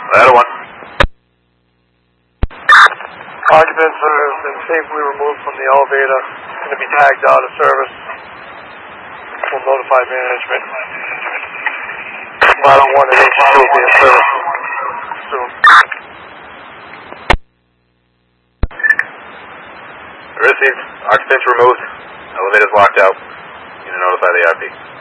Ladder 1. Occupants have been safely removed from the elevator. Going to be tagged out of service. We'll notify management. Ladder 1 and H2 will be in service soon. Received. Occupants removed. Elevator's locked out. You need to notify the RP.